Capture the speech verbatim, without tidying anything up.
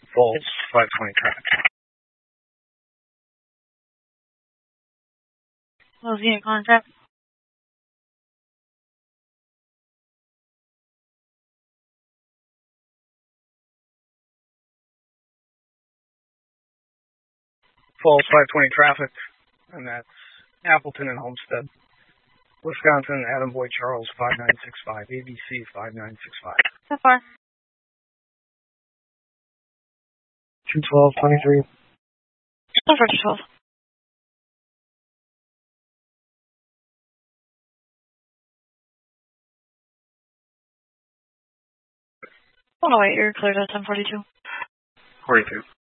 Falls, five twenty traffic. Close unit contact. Falls, five twenty traffic, and that's Appleton and Homestead. Wisconsin, Adam Boy Charles, five nine six five, A B C, five nine six five. So far. two twelve twenty-three. So far, twelve. Oh, no, wait, you're cleared at ten forty-two. forty-two.